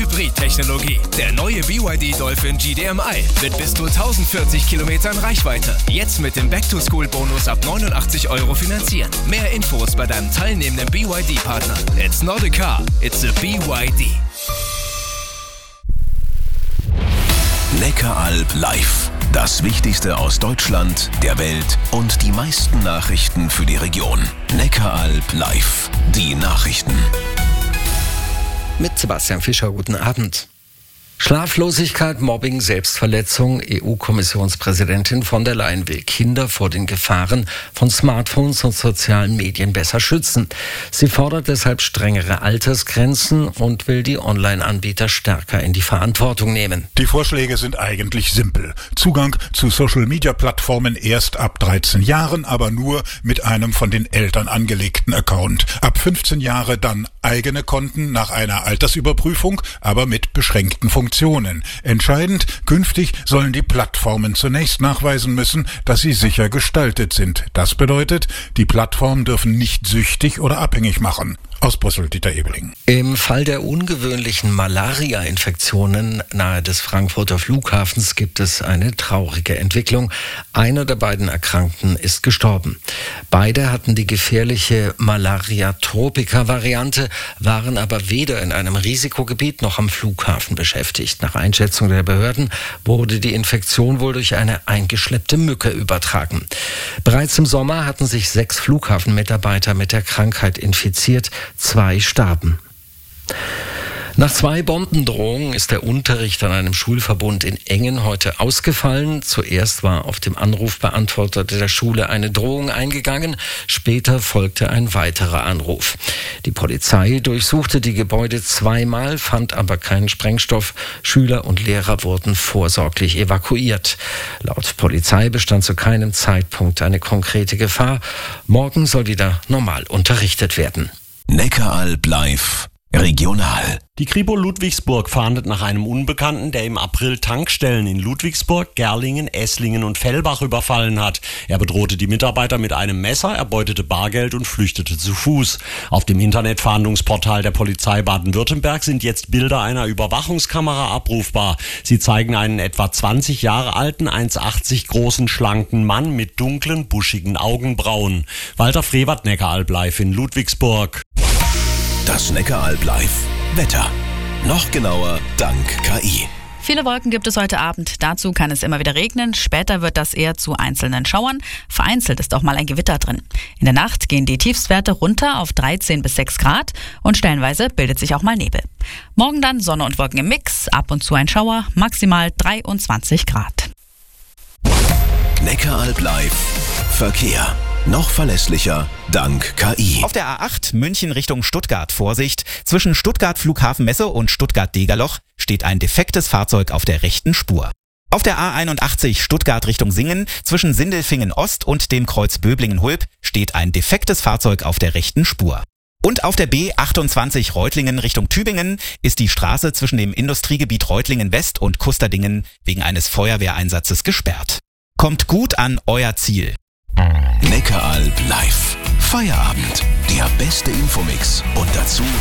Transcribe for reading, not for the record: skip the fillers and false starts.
Hybrid-Technologie. Der neue BYD Dolphin GDMI mit bis zu 1040 Kilometern Reichweite. Jetzt mit dem Back-to-School-Bonus ab 89 € finanzieren. Mehr Infos bei deinem teilnehmenden BYD-Partner. It's not a car, it's a BYD. Neckaralb live. Das Wichtigste aus Deutschland, der Welt und die meisten Nachrichten für die Region. Neckaralb live. Die Nachrichten. Mit Sebastian Fischer, guten Abend. Schlaflosigkeit, Mobbing, Selbstverletzung. EU-Kommissionspräsidentin von der Leyen will Kinder vor den Gefahren von Smartphones und sozialen Medien besser schützen. Sie fordert deshalb strengere Altersgrenzen und will die Online-Anbieter stärker in die Verantwortung nehmen. Die Vorschläge sind eigentlich simpel. Zugang zu Social-Media-Plattformen erst ab 13 Jahren, aber nur mit einem von den Eltern angelegten Account. Ab 15 Jahre dann eigene Konten nach einer Altersüberprüfung, aber mit beschränkten Funktionen. Entscheidend, künftig sollen die Plattformen zunächst nachweisen müssen, dass sie sicher gestaltet sind. Das bedeutet, die Plattformen dürfen nicht süchtig oder abhängig machen. Aus Brüssel, Dieter Ebeling. Im Fall der ungewöhnlichen Malaria-Infektionen nahe des Frankfurter Flughafens gibt es eine traurige Entwicklung. Einer der beiden Erkrankten ist gestorben. Beide hatten die gefährliche Malaria-Tropica-Variante, waren aber weder in einem Risikogebiet noch am Flughafen beschäftigt. Nach Einschätzung der Behörden wurde die Infektion wohl durch eine eingeschleppte Mücke übertragen. Bereits im Sommer hatten sich 6 Flughafenmitarbeiter mit der Krankheit infiziert. 2 starben. Nach 2 Bombendrohungen ist der Unterricht an einem Schulverbund in Engen heute ausgefallen. Zuerst war auf dem Anrufbeantworter der Schule eine Drohung eingegangen. Später folgte ein weiterer Anruf. Die Polizei durchsuchte die Gebäude 2-mal, fand aber keinen Sprengstoff. Schüler und Lehrer wurden vorsorglich evakuiert. Laut Polizei bestand zu keinem Zeitpunkt eine konkrete Gefahr. Morgen soll wieder normal unterrichtet werden. Neckaralb live. Regional. Die Kripo Ludwigsburg fahndet nach einem Unbekannten, der im April Tankstellen in Ludwigsburg, Gerlingen, Esslingen und Fellbach überfallen hat. Er bedrohte die Mitarbeiter mit einem Messer, erbeutete Bargeld und flüchtete zu Fuß. Auf dem Internetfahndungsportal der Polizei Baden-Württemberg sind jetzt Bilder einer Überwachungskamera abrufbar. Sie zeigen einen etwa 20 Jahre alten, 1,80 großen, schlanken Mann mit dunklen, buschigen Augenbrauen. Walter Frevert, Neckaralb live in Ludwigsburg. Das Neckaralb live. Wetter. Noch genauer dank KI. Viele Wolken gibt es heute Abend. Dazu kann es immer wieder regnen. Später wird das eher zu einzelnen Schauern. Vereinzelt ist auch mal ein Gewitter drin. In der Nacht gehen die Tiefstwerte runter auf 13 bis 6 Grad und stellenweise bildet sich auch mal Nebel. Morgen dann Sonne und Wolken im Mix, ab und zu ein Schauer, maximal 23 Grad. Neckaralb live. Verkehr. Noch verlässlicher dank KI. Auf der A8 München Richtung Stuttgart Vorsicht. Zwischen Stuttgart Flughafenmesse und Stuttgart-Degerloch steht ein defektes Fahrzeug auf der rechten Spur. Auf der A81 Stuttgart Richtung Singen zwischen Sindelfingen Ost und dem Kreuz Böblingen-Hulb steht ein defektes Fahrzeug auf der rechten Spur. Und auf der B28 Reutlingen Richtung Tübingen ist die Straße zwischen dem Industriegebiet Reutlingen West und Kusterdingen wegen eines Feuerwehreinsatzes gesperrt. Kommt gut an euer Ziel. Neckaralb live. Feierabend. Der beste Infomix. Und dazu